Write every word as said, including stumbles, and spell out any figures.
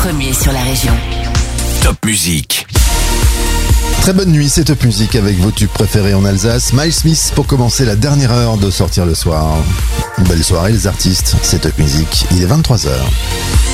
Premier sur la région. Top Musique. Très bonne nuit, c'est Top Musique avec vos tubes préférés en Alsace. Miles Smith pour commencer la dernière heure de Sortir le soir. Une belle soirée les artistes, c'est Top Musique, il est vingt-trois heures.